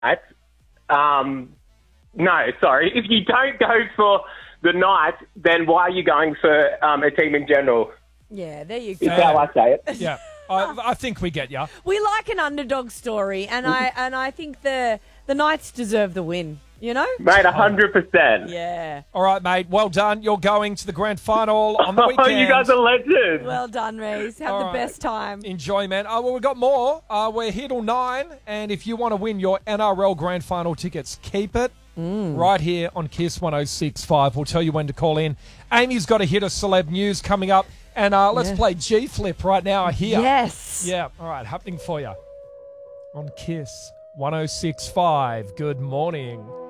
no, sorry. If you don't go for the Knights, then why are you going for a team in general? Yeah, there you Is go. how I say it. Yeah, I think we get you. We like an underdog story, and I think the Knights deserve the win. You know, Mate, 100%. Yeah. All right, mate. Well done. You're going to the grand final on the weekend. Oh, you guys are legends. Well done, Reese. Have All the right. best time. Enjoy, man. Well, we've got more. We're here till 9, and if you want to win your NRL grand final tickets, keep it right here on Kiss 106.5. We'll tell you when to call in. Amy's got a hit of celeb news coming up, and let's play G-Flip right now here. Yes. Yeah, all right, happening for you on Kiss 106.5. Good morning.